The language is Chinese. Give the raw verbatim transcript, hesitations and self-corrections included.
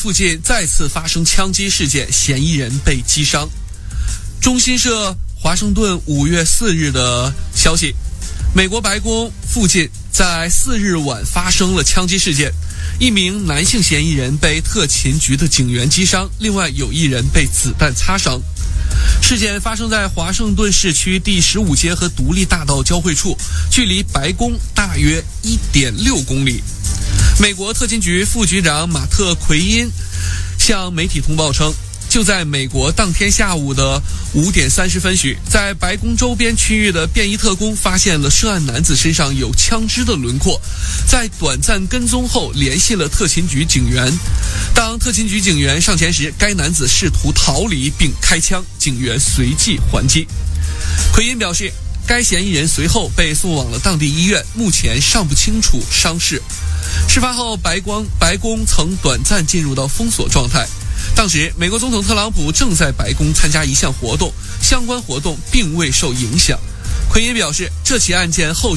附近再次发生枪击事件，嫌疑人被击伤。中新社华盛顿五月四日的消息，美国白宫附近在四日晚发生了枪击事件，一名男性嫌疑人被特勤局的警员击伤，另外有一人被子弹擦伤。事件发生在华盛顿市区第十五街和独立大道交汇处，距离白宫大约 一点六公里。美国特勤局副局长马特·奎因向媒体通报称，就在美国当天下午的五点三十分许，在白宫周边区域的便衣特工发现了涉案男子身上有枪支的轮廓，在短暂跟踪后联系了特勤局警员。当特勤局警员上前时，该男子试图逃离并开枪，警员随即还击。奎因表示，该嫌疑人随后被送往了当地医院，目前尚不清楚伤势。事发后，白宫白宫曾短暂进入到封锁状态。当时，美国总统特朗普正在白宫参加一项活动，相关活动并未受影响。奎因表示，这起案件后